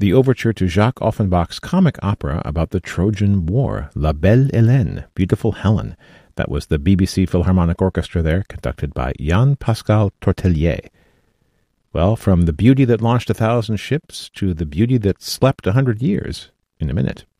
the overture to Jacques Offenbach's comic opera about the Trojan War, La Belle Hélène, Beautiful Helen. That was the BBC Philharmonic Orchestra there, conducted by Jean-Pascal Tortelier. Well, from the beauty that launched 1,000 ships to the beauty that slept 100 years, in a minute.